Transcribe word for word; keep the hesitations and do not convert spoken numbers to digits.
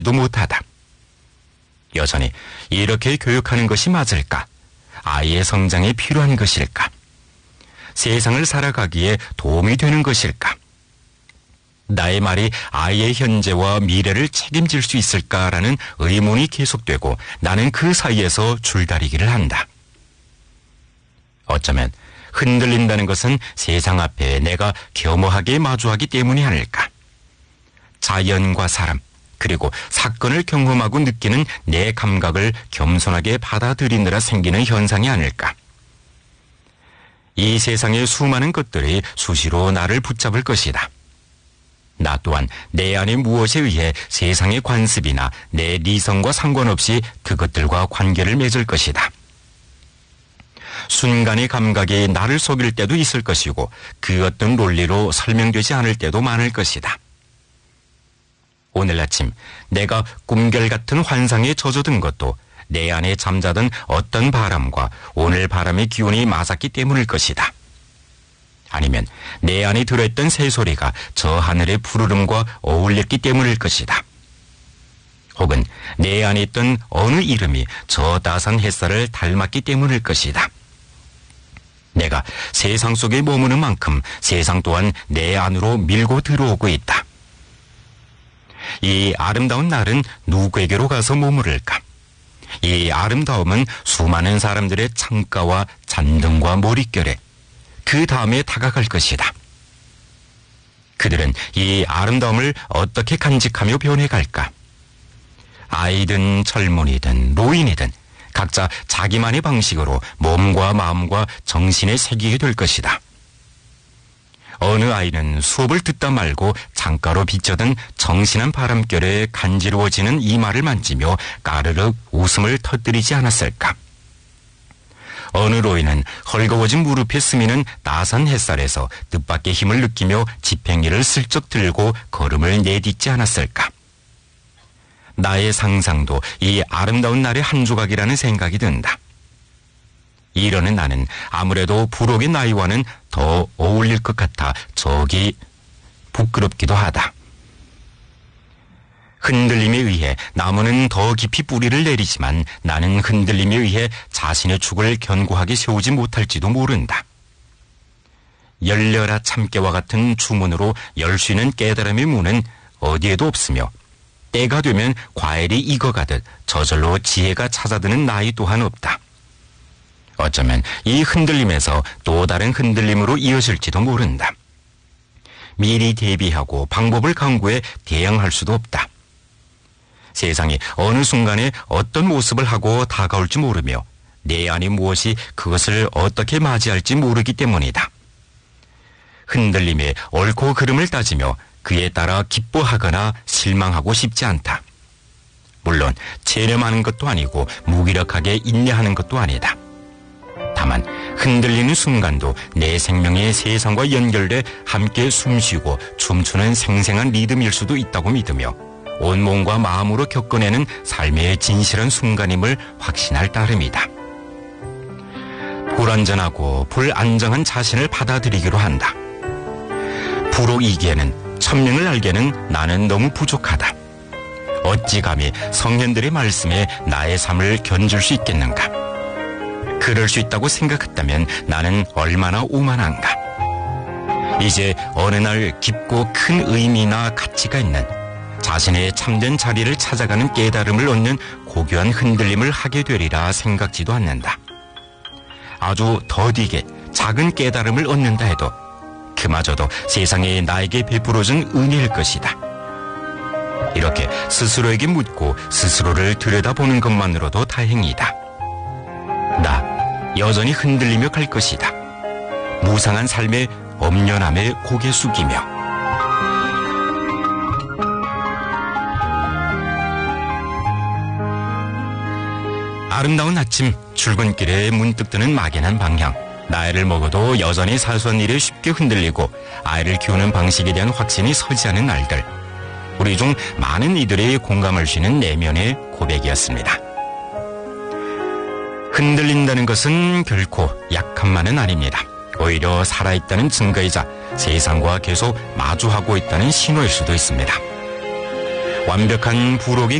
못하다. 여전히 이렇게 교육하는 것이 맞을까? 아이의 성장에 필요한 것일까? 세상을 살아가기에 도움이 되는 것일까? 나의 말이 아이의 현재와 미래를 책임질 수 있을까라는 의문이 계속되고 나는 그 사이에서 줄다리기를 한다. 어쩌면 흔들린다는 것은 세상 앞에 내가 겸허하게 마주하기 때문이 아닐까? 자연과 사람, 그리고 사건을 경험하고 느끼는 내 감각을 겸손하게 받아들이느라 생기는 현상이 아닐까? 이 세상의 수많은 것들이 수시로 나를 붙잡을 것이다. 나 또한 내 안의 무엇에 의해 세상의 관습이나 내 리성과 상관없이 그것들과 관계를 맺을 것이다. 순간의 감각이 나를 속일 때도 있을 것이고 그 어떤 논리로 설명되지 않을 때도 많을 것이다. 오늘 아침 내가 꿈결 같은 환상에 젖어든 것도 내 안에 잠자던 어떤 바람과 오늘 바람의 기운이 맞았기 때문일 것이다. 아니면 내 안에 들어있던 새소리가 저 하늘의 푸르름과 어울렸기 때문일 것이다. 혹은 내 안에 있던 어느 이름이 저 따스한 햇살을 닮았기 때문일 것이다. 내가 세상 속에 머무는 만큼 세상 또한 내 안으로 밀고 들어오고 있다. 이 아름다운 날은 누구에게로 가서 머무를까? 이 아름다움은 수많은 사람들의 창가와 잔등과 머릿결에 그 다음에 다가갈 것이다. 그들은 이 아름다움을 어떻게 간직하며 변해갈까? 아이든 젊은이든 노인이든 각자 자기만의 방식으로 몸과 마음과 정신에 새기게 될 것이다. 어느 아이는 수업을 듣다 말고 창가로 비쳐든 정신한 바람결에 간지러워지는 이마를 만지며 까르륵 웃음을 터뜨리지 않았을까? 어느 노인은 헐거워진 무릎에 스미는 따스한 햇살에서 뜻밖의 힘을 느끼며 지팽이를 슬쩍 들고 걸음을 내딛지 않았을까? 나의 상상도 이 아름다운 날의 한 조각이라는 생각이 든다. 이러는 나는 아무래도 부록의 나이와는 더 어울릴 것 같아 저기 부끄럽기도 하다. 흔들림에 의해 나무는 더 깊이 뿌리를 내리지만 나는 흔들림에 의해 자신의 축을 견고하게 세우지 못할지도 모른다. 열려라 참깨와 같은 주문으로 열 수 있는 깨달음의 문은 어디에도 없으며 때가 되면 과일이 익어가듯 저절로 지혜가 찾아드는 나이 또한 없다. 어쩌면 이 흔들림에서 또 다른 흔들림으로 이어질지도 모른다. 미리 대비하고 방법을 강구해 대응할 수도 없다. 세상이 어느 순간에 어떤 모습을 하고 다가올지 모르며 내 안에 무엇이 그것을 어떻게 맞이할지 모르기 때문이다. 흔들림의 옳고 그름을 따지며 그에 따라 기뻐하거나 실망하고 싶지 않다. 물론 체념하는 것도 아니고 무기력하게 인내하는 것도 아니다. 다만 흔들리는 순간도 내 생명의 세상과 연결돼 함께 숨쉬고 춤추는 생생한 리듬일 수도 있다고 믿으며 온몸과 마음으로 겪어내는 삶의 진실한 순간임을 확신할 따름이다. 불완전하고 불안정한 자신을 받아들이기로 한다. 불호이기에는 천명을 알기에는 나는 너무 부족하다. 어찌 감히 성현들의 말씀에 나의 삶을 견줄 수 있겠는가? 그럴 수 있다고 생각했다면 나는 얼마나 오만한가? 이제 어느 날 깊고 큰 의미나 가치가 있는 자신의 참된 자리를 찾아가는 깨달음을 얻는 고귀한 흔들림을 하게 되리라 생각지도 않는다. 아주 더디게 작은 깨달음을 얻는다 해도 그마저도 세상에 나에게 베풀어준 은혜일 것이다. 이렇게 스스로에게 묻고 스스로를 들여다보는 것만으로도 다행이다. 나 여전히 흔들리며 갈 것이다. 무상한 삶의 엄연함에 고개 숙이며. 아름다운 아침, 출근길에 문득 드는 막연한 방향. 나이를 먹어도 여전히 사소한 일에 쉽게 흔들리고 아이를 키우는 방식에 대한 확신이 서지 않은 날들. 우리 중 많은 이들이 공감할 수 있는 내면의 고백이었습니다. 흔들린다는 것은 결코 약함만은 아닙니다. 오히려 살아있다는 증거이자 세상과 계속 마주하고 있다는 신호일 수도 있습니다. 완벽한 부록이